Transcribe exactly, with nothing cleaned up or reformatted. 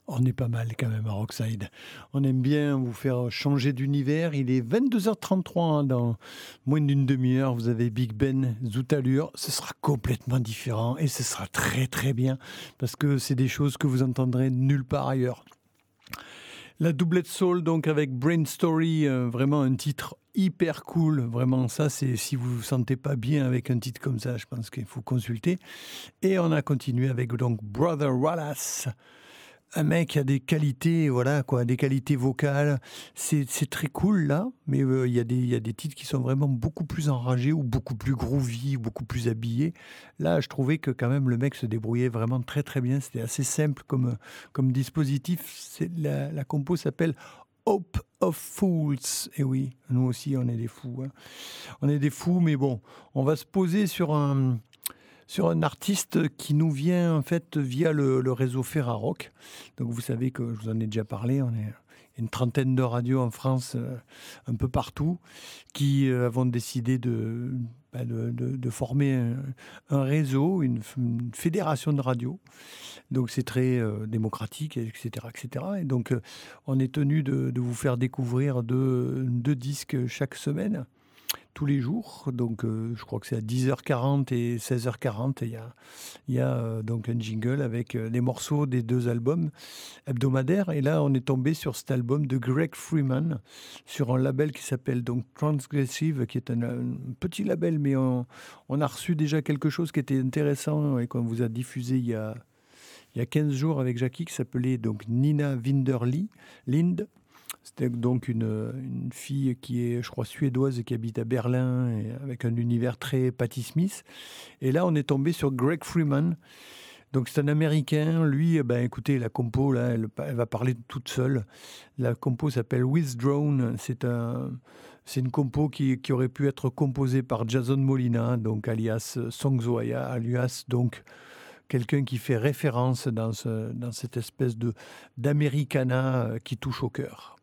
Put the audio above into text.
On est pas mal quand même à Rockside. On aime bien vous faire changer d'univers. Il est vingt-deux heures trente-trois, hein, dans moins d'une demi-heure. Vous avez Big Ben, Zoot Allure. Ce sera complètement différent et ce sera très très bien parce que c'est des choses que vous entendrez nulle part ailleurs. La doublette soul, donc avec Brain Story, euh, vraiment un titre hyper cool. Vraiment, ça, c'est si vous vous sentez pas bien avec un titre comme ça, je pense qu'il faut consulter. Et on a continué avec donc Brother Wallace. Un mec qui a des qualités, voilà quoi, des qualités vocales, c'est, c'est très cool là, mais euh, il y a des, il y a des titres qui sont vraiment beaucoup plus enragés ou beaucoup plus groovy, beaucoup plus habillés. Là, je trouvais que quand même le mec se débrouillait vraiment très très bien. C'était assez simple comme, comme dispositif. C'est, la, la compo s'appelle Hope of Fools. Et oui, nous aussi on est des fous. Hein. On est des fous, mais bon, on va se poser sur un sur un artiste qui nous vient en fait via le, le réseau Ferrarock. Donc vous savez que je vous en ai déjà parlé, on est une trentaine de radios en France, euh, un peu partout, qui euh, avons décidé de, bah, de, de, de former un, un réseau, une, une fédération de radios. Donc c'est très euh, démocratique, et cetera, et cetera. Et donc euh, on est tenu de, de vous faire découvrir deux, deux disques chaque semaine, tous les jours. Donc euh, je crois que c'est à dix heures quarante et seize heures quarante. Il y a, il y a euh, donc un jingle avec euh, les morceaux des deux albums hebdomadaires. Et là, on est tombé sur cet album de Greg Freeman, sur un label qui s'appelle donc Transgressive, qui est un, un petit label, mais on, on a reçu déjà quelque chose qui était intéressant et qu'on vous a diffusé il y a, il y a quinze jours avec Jackie, qui s'appelait donc Nina Winderly, Lind. C'était donc une, une fille qui est, je crois, suédoise et qui habite à Berlin, et avec un univers très Patti Smith. Et là, on est tombé sur Greg Freeman. Donc c'est un Américain. Lui, eh ben, écoutez, la compo, là, elle, elle va parler toute seule. La compo s'appelle Withdrawn. C'est, un, c'est une compo qui, qui aurait pu être composée par Jason Molina, donc alias Songzoaya, alias donc quelqu'un qui fait référence dans, ce, dans cette espèce de, d'Americana qui touche au cœur.